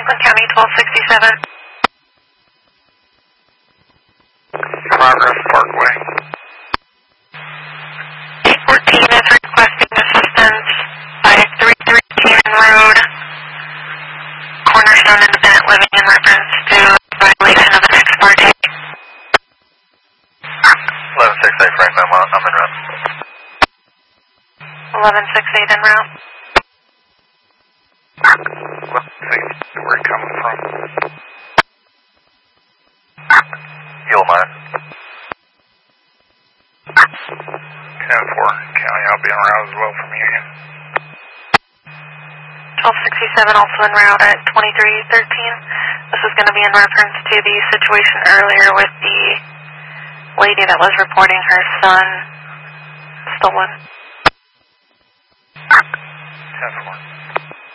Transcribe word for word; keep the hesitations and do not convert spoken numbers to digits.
Franklin County, twelve sixty-seven. Progress Parkway. eight fourteen is requesting assistance by three three Cannon Road, Cornerstone Independent Living in reference to violation of an ex parte. eleven six eight Franklin, I'm, I'm en route. eleven six eight en route. eleven six eight, where are you coming from? You'll mind. ten four, County, I'll be en route as well from Union. twelve sixty-seven also en route at twenty-three thirteen. This is going to be in reference to the situation earlier with the lady that was reporting her son stolen. ten four.